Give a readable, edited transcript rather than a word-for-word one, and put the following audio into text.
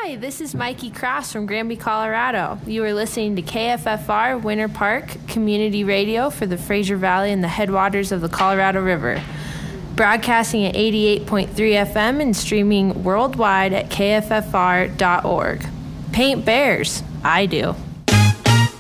Hi, this is Mikey Cross from Granby, Colorado. You are listening to KFFR Winter Park Community Radio for the Fraser Valley and the headwaters of the Colorado River. Broadcasting at 88.3 FM and streaming worldwide at kffr.org. Paint bears. I do.